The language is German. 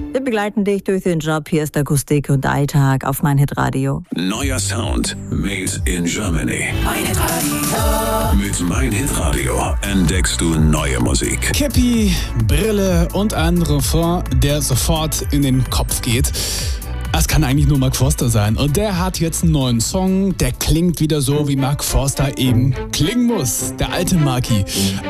Wir begleiten dich durch den Job. Hier ist Akustik und Alltag auf meinhitradio. Neuer Sound made in Germany. meinhitradio. Mit meinhitradio entdeckst du neue Musik. Käppi, Brille und ein Refrain, der sofort in den Kopf geht. Es kann eigentlich nur Mark Forster sein. Und der hat jetzt einen neuen Song, der klingt wieder so, wie Mark Forster eben klingen muss. Der alte Marky.